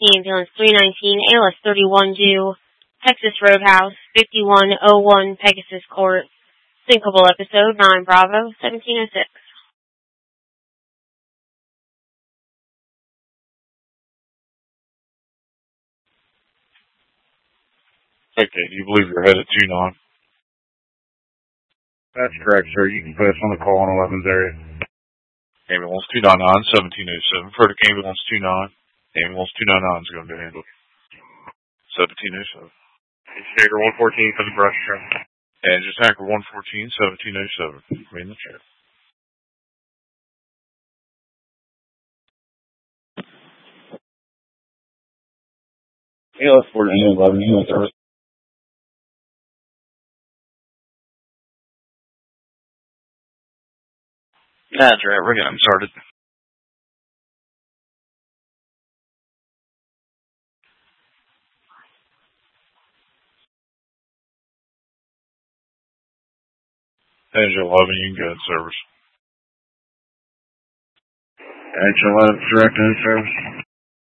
Ambulance 319, ALS 31 due, Texas Roadhouse, 5101 Pegasus Court, Syncable Episode 9 Bravo, 1706. Okay, do you believe you're headed to 9? That's correct, sir. You can put us on the call on 11's area. Ambulance 299, 1707. Verdict Ambulance 29. Ambulance 299 is going to be handled. 1707. Tanker 114 for the brush truck. And just Tanker 114, 1707. Read in the chair. ALS 1411, unit service. That's right, we're getting started. Engine 11, you can go in service. Engine 11, direct in service.